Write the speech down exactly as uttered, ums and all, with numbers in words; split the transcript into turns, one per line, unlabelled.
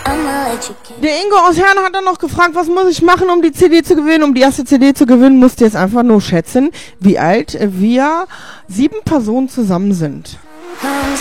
Der Ingo aus Herne hat dann noch gefragt, was muss ich machen, um die C D zu gewinnen? Um die erste C D zu gewinnen, musst du jetzt einfach nur schätzen, wie alt wir sieben Personen zusammen sind.